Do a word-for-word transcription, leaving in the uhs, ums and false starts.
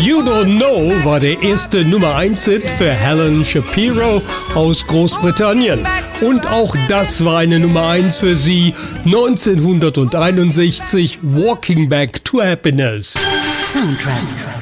You Don't Know war der erste Nummer eins Hit für Helen Shapiro aus Großbritannien. Und auch das war eine Nummer eins für sie, neunzehnhunderteinundsechzig, Walking Back to Happiness. Soundtrack.